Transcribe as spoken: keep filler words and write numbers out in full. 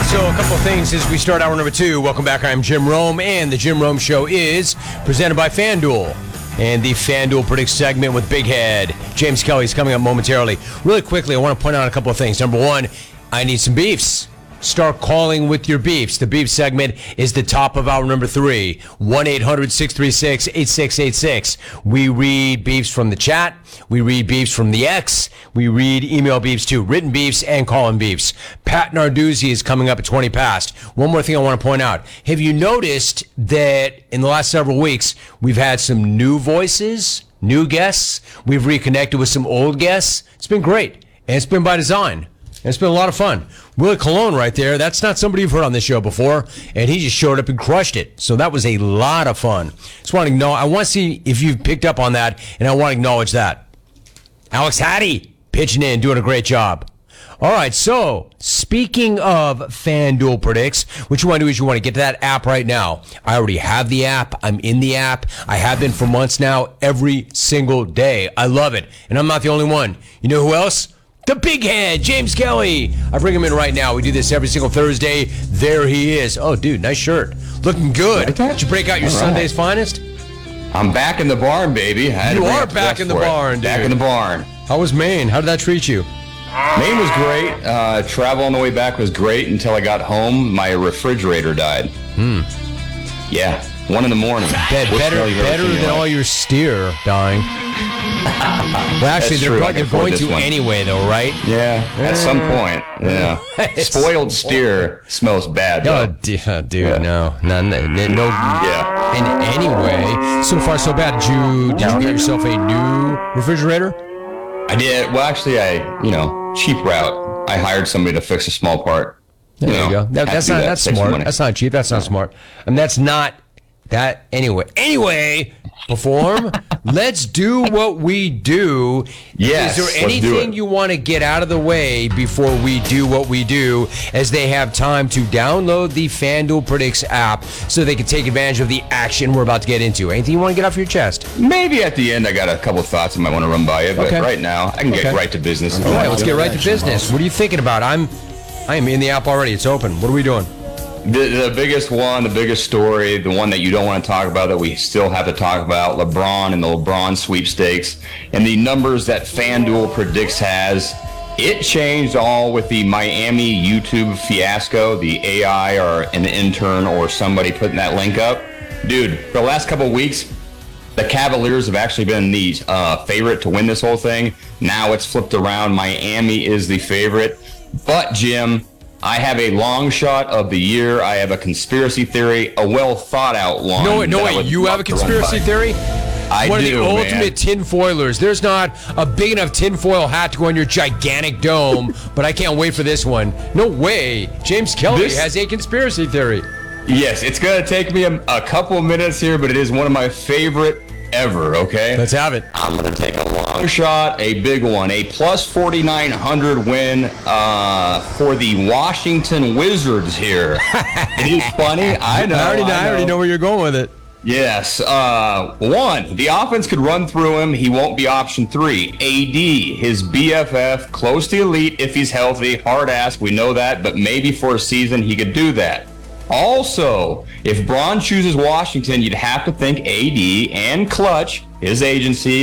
So a couple of things as we start hour number two. Welcome back. I'm Jim Rome, and the Jim Rome Show is presented by FanDuel. And the FanDuel Predicts segment with Big Head. James Kelly is coming up momentarily. Really quickly, I want to point out a couple of things. Number one, I need some beefs. Start calling with your beefs. The beef segment is the top of hour number three. one eight hundred six three six eight six eight six. We read beefs from the chat. We read beefs from the X. We read email beefs too. Written beefs and call-in beefs. Pat Narduzzi is coming up at twenty past. One more thing I want to point out. Have you noticed that in the last several weeks, we've had some new voices, new guests? We've reconnected with some old guests. It's been great. And it's been by design. It's been a lot of fun. Willie Colon right there, that's not somebody you've heard on this show before, and he just showed up and crushed it. So that was a lot of fun. Just want to know, I want to see if you've picked up on that, and I want to acknowledge that. Alex Hattie pitching in, doing a great job. All right, so speaking of FanDuel Predicts, what you want to do is you want to get to that app right now. I already have the app. I'm in the app. I have been for months now, every single day. I love it, and I'm not the only one. You know who else? The big head, James Kelly. I bring him in right now. We do this every single Thursday. There he is. Oh, dude, nice shirt. Looking good. Did you break out your Sunday's finest? I'm back in the barn, baby. You are back in the barn, dude. Back in the barn. How was Maine? How did that treat you? Maine was great. Uh, travel on the way back was great until I got home. My refrigerator died. Hmm. Yeah, one in the morning. Be- better better than all your steer dying. Well, actually, That's they're, true. go- they're going to one. anyway, though, right? Yeah, at some point. Yeah. Spoiled steer smells bad, though. Oh, d- uh, dude, Yeah. no. No, no, no. Yeah. In any way. So far, so bad. Did you, did you get yourself a new refrigerator? I did. Well, actually, I, you know, cheap route. I hired somebody to fix a small part. There you, know, go. That, had that's to do not that. that's Takes smart. money. That's not cheap. That's not smart. And that's not that anyway. Anyway, perform. Let's do what we do. Yes, Is there let's do anything it. you want to get out of the way before we do what we do, as they have time to download the FanDuel Predicts app so they can take advantage of the action we're about to get into? Anything you want to get off your chest? Maybe at the end I got a couple thoughts I might want to run by you, but Okay. right now I can Okay. get right to business. All right, let's get right to business. What are you thinking about? I'm I am in the app already. It's open. What are we doing? The, the biggest one, the biggest story, the one that you don't want to talk about that we still have to talk about, LeBron and the LeBron sweepstakes and the numbers that FanDuel Predicts has. It changed all with the Miami YouTube fiasco, the A I or an intern or somebody putting that link up. Dude, for the last couple of weeks, the Cavaliers have actually been the uh, favorite to win this whole thing. Now it's flipped around. Miami is the favorite. But, Jim, I have a long shot of the year. I have a conspiracy theory, a well thought out one. No, wait, no, that I wait. would You have love a to run conspiracy by. theory? I One do, of the man. ultimate tinfoilers. There's not a big enough tinfoil hat to go on your gigantic dome, but I can't wait for this one. No way. James Kelly This- has a conspiracy theory. Yes, it's going to take me a, a couple of minutes here, but it is one of my favorite ever, okay? Let's have it. I'm going to take a long shot, a big one, a plus forty-nine hundred win uh, for the Washington Wizards here. It is funny. I know. I already, know, I already know where you're going with it. Yes. Uh, one, the offense could run through him. He won't be option three. A D, his B F F, close to elite if he's healthy. Hard ass, we know that, but maybe for a season he could do that. Also, if Braun chooses Washington, you'd have to think A D and Clutch, his agency,